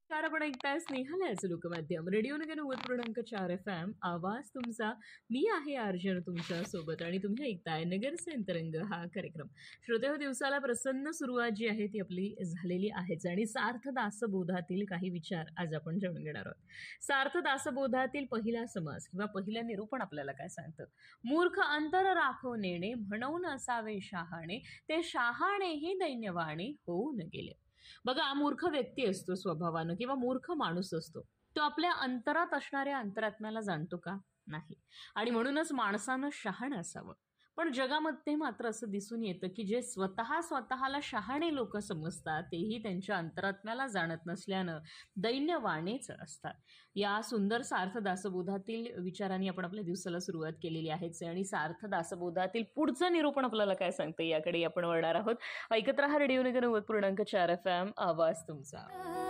आपण ऐकताय स्नेहालयाचं लोकमाध्यम रेडिओ नगर 90.4 FM आवाज तुमचा. मी आहे अर्जुन तुमच्या सोबत आणि तुम्ही ऐकताय नगरचे अंतरंग हा कार्यक्रम. श्रोते हो, दिवसाला प्रसन्न सुरुवात जी आहे ती आपली झालेली आहेच आणि सार्थ दासबोधातील काही विचार आज आपण जाणून घेणार आहोत. सार्थ दासबोधातील पहिला समास किंवा पहिलं निरूपण आपल्याला काय सांगतं? मूर्ख अंतर राखो नेणे म्हणून असावे शहाणे, ते शहाणेही दैन्यवाणे होऊन गेले. बघा, मूर्ख व्यक्ती असतो स्वभावानं किंवा मूर्ख माणूस असतो, तो आपल्या अंतरात असणाऱ्या अंतरात्म्याला जाणतो का? नाही. आणि म्हणूनच माणसानं शहाणं असावं. पण जगामध्ये मात्र असं दिसून येतं की जे स्वतःला शहाणे लोक समजतात तेही त्यांच्या अंतरात्म्याला जाणत नसल्यानं दैन्यवाणेच असतात. या सुंदर सार्थ दासबोधातील विचारांनी आपण आपल्या दिवसाला सुरुवात केलेली आहेच आणि सार्थ दासबोधातील पुढचं निरूपण आपल्याला काय सांगतं याकडे आपण वळणार आहोत. ऐकत रहा रेडिओ नगर 90.4 FM आवाज तुमचा.